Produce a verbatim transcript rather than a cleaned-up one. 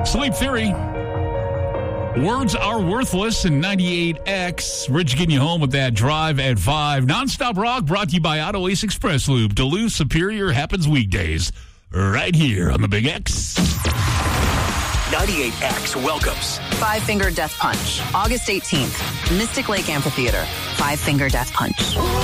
Sleep Theory. Words are worthless in ninety-eight X. Rich getting you home with that drive at five. Nonstop rock brought to you by Auto Ace Express Lube. Duluth Superior happens weekdays. Right here on the Big X. ninety-eight X welcomes Five Finger Death Punch, August eighteenth, Mystic Lake Amphitheater. Five Finger Death Punch.